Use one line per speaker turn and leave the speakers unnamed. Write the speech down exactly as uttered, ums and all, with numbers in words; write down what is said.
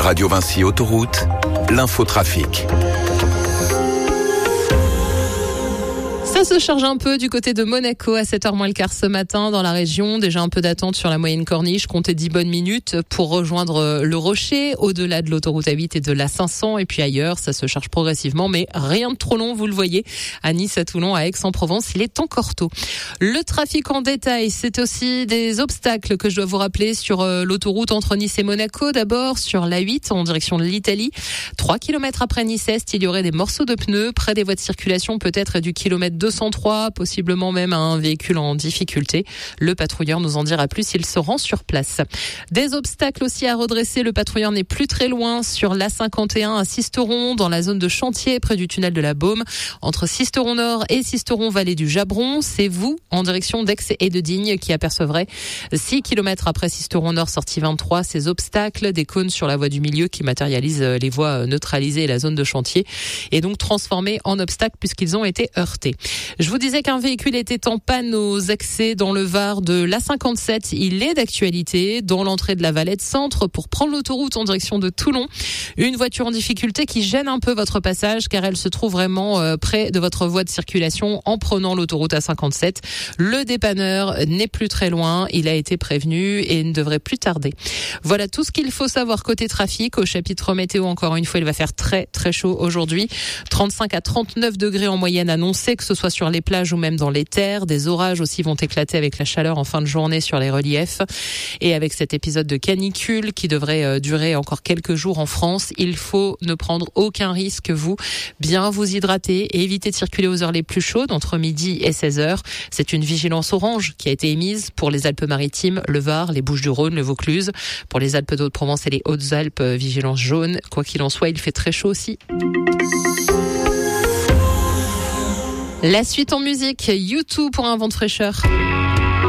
Radio Vinci Autoroute, l'infotrafic.
Ça se charge un peu du côté de Monaco à sept heures moins le quart ce matin dans la région. Déjà un peu d'attente sur la moyenne corniche. Comptez dix bonnes minutes pour rejoindre le Rocher au-delà de l'autoroute A huit et de l'A cinq cents. Et puis ailleurs, ça se charge progressivement, mais rien de trop long, vous le voyez. À Nice, à Toulon, à Aix-en-Provence, il est encore tôt. Le trafic en détail, c'est aussi des obstacles que je dois vous rappeler sur l'autoroute entre Nice et Monaco. D'abord, sur l'A huit en direction de l'Italie. trois kilomètres après Nice-Est, il y aurait des morceaux de pneus près des voies de circulation, peut-être du kilomètre deux cent trois, possiblement même un véhicule en difficulté. Le patrouilleur nous en dira plus, il se rend sur place. Des obstacles aussi à redresser, le patrouilleur n'est plus très loin sur l'A cinquante et un à Sisteron, dans la zone de chantier près du tunnel de la Baume. Entre Sisteron Nord et Sisteron Vallée du Jabron, c'est vous, en direction d'Aix et de Digne, qui apercevrez six kilomètres après Sisteron Nord, sortie vingt-trois, ces obstacles, des cônes sur la voie du milieu qui matérialisent les voies neutralisées et la zone de chantier, et donc transformés en obstacles puisqu'ils ont été heurtés. Je vous disais qu'un véhicule était en panne aux accès dans le Var de l'A cinquante-sept. Il est d'actualité dans l'entrée de la Valette Centre pour prendre l'autoroute en direction de Toulon. Une voiture en difficulté qui gêne un peu votre passage car elle se trouve vraiment près de votre voie de circulation en prenant l'autoroute A cinquante-sept. Le dépanneur n'est plus très loin. Il a été prévenu et ne devrait plus tarder. Voilà tout ce qu'il faut savoir côté trafic. Au chapitre météo, encore une fois, il va faire très très chaud aujourd'hui. trente-cinq à trente-neuf degrés en moyenne annoncés, que ce soit sur les plages ou même dans les terres. Des orages aussi vont éclater avec la chaleur en fin de journée sur les reliefs. Et avec cet épisode de canicule qui devrait durer encore quelques jours en France, il faut ne prendre aucun risque, vous. Bien vous hydrater et éviter de circuler aux heures les plus chaudes, entre midi et seize heures. C'est une vigilance orange qui a été émise pour les Alpes-Maritimes, le Var, les Bouches-du-Rhône, le Vaucluse. Pour les Alpes d'Haute-Provence et les Hautes-Alpes, vigilance jaune. Quoi qu'il en soit, il fait très chaud aussi. La suite en musique, U deux pour un vent de fraîcheur.